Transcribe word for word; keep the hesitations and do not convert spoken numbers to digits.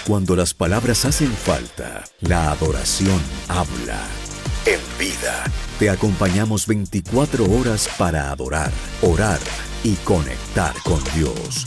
Cuando las palabras hacen falta, la adoración habla. En Vida, te acompañamos veinticuatro horas para adorar, orar y conectar con Dios.